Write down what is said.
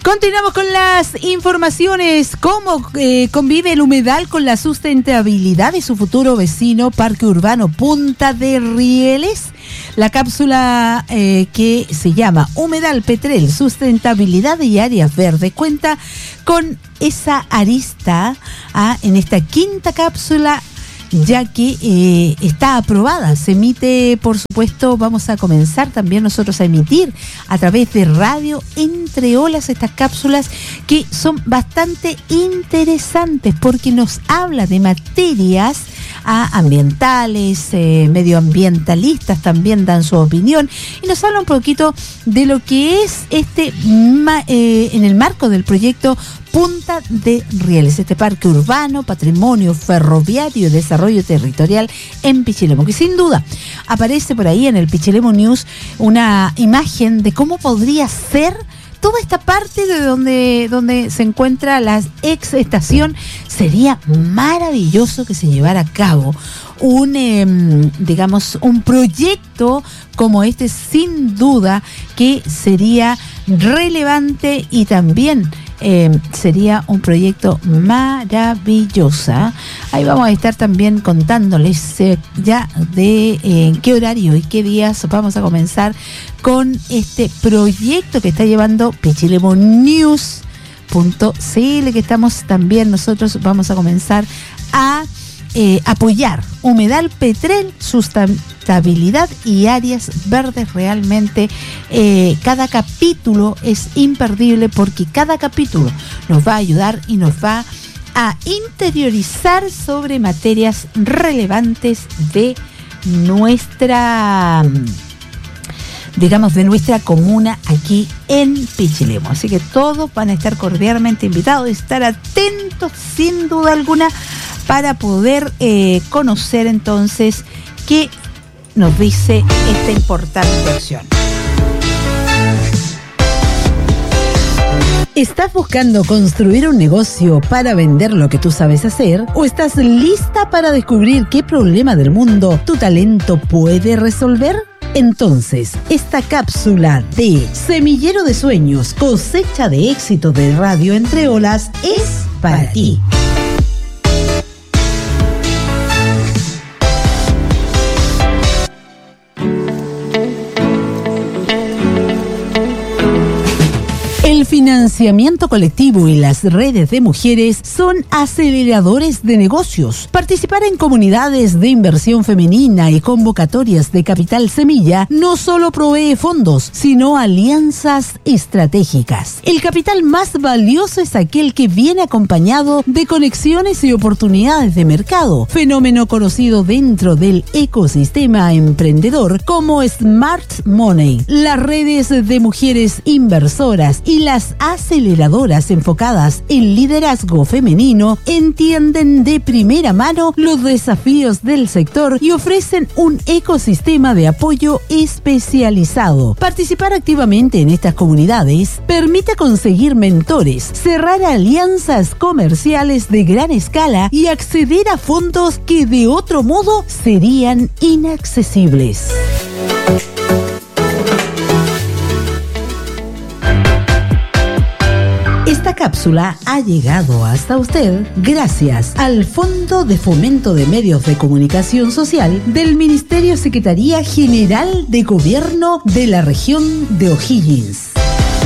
Continuamos con las informaciones. ¿Cómo convive el humedal con la sustentabilidad de su futuro vecino Parque Urbano Punta de Rieles? La cápsula que se llama Humedal Petrel, Sustentabilidad y Áreas Verdes cuenta con esa arista en esta quinta cápsula, ya que está aprobada. Se emite, por supuesto, vamos a comenzar también nosotros a emitir a través de radio Entre Olas estas cápsulas que son bastante interesantes porque nos habla de materias ambientales, medioambientalistas también dan su opinión y nos habla un poquito de lo que es en el marco del proyecto Punta de Rieles, este parque urbano, patrimonio ferroviario y desarrollo territorial en Pichilemu, que sin duda aparece por ahí en el Pichilemu News una imagen de cómo podría ser toda esta parte de donde se encuentra la ex estación. Sería maravilloso que se llevara a cabo un proyecto como este, sin duda que sería relevante y también sería un proyecto maravilloso. Ahí vamos a estar también contándoles ya de en qué horario y qué días vamos a comenzar con este proyecto que está llevando Pichilemu News.cl, que estamos también nosotros vamos a comenzar a apoyar. Humedal Petrel, sustentabilidad y áreas verdes. Realmente cada capítulo es imperdible porque cada capítulo nos va a ayudar y nos va a interiorizar sobre materias relevantes de nuestra comuna aquí en Pichilemu. Así que todos van a estar cordialmente invitados y estar atentos sin duda alguna para poder conocer entonces qué nos dice esta importante acción. ¿Estás buscando construir un negocio para vender lo que tú sabes hacer? ¿O estás lista para descubrir qué problema del mundo tu talento puede resolver? Entonces, esta cápsula de Semillero de Sueños, cosecha de éxito de Radio Entre Olas es para ti. El financiamiento colectivo y las redes de mujeres son aceleradores de negocios. Participar en comunidades de inversión femenina y convocatorias de capital semilla no solo provee fondos, sino alianzas estratégicas. El capital más valioso es aquel que viene acompañado de conexiones y oportunidades de mercado, fenómeno conocido dentro del ecosistema emprendedor como Smart Money. Las redes de mujeres inversoras y las aceleradoras enfocadas en liderazgo femenino entienden de primera mano los desafíos del sector y ofrecen un ecosistema de apoyo especializado. Participar activamente en estas comunidades permite conseguir mentores, cerrar alianzas comerciales de gran escala y acceder a fondos que de otro modo serían inaccesibles. Esta cápsula ha llegado hasta usted gracias al Fondo de Fomento de Medios de Comunicación Social del Ministerio Secretaría General de Gobierno de la Región de O'Higgins.